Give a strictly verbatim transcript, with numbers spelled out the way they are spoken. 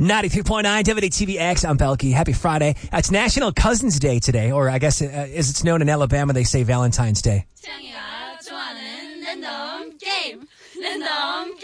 ninety-three point nine W T V X. I'm Belky. Happy Friday. Uh, It's National Cousins Day today, or I guess uh, as it's known in Alabama, they say Valentine's Day. 태양이가 좋아하는 랜덤 게임. 랜덤